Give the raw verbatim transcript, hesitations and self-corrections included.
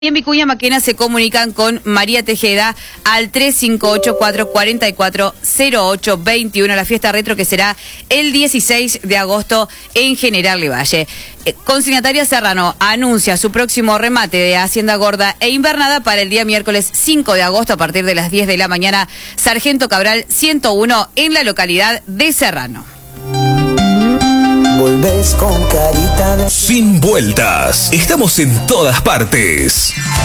Y en Vicuña Maquena se comunican con María Tejeda al tres cinco ocho, cuatro cuatro cuatro, cero ocho dos uno, la fiesta retro que será el dieciséis de agosto en General Lavalle. Eh, Consignataria Serrano anuncia su próximo remate de Hacienda Gorda e Invernada para el día miércoles cinco de agosto a partir de las diez de la mañana, Sargento Cabral ciento uno en la localidad de Serrano. Volvés con carita de... Sin vueltas. Estamos en todas partes.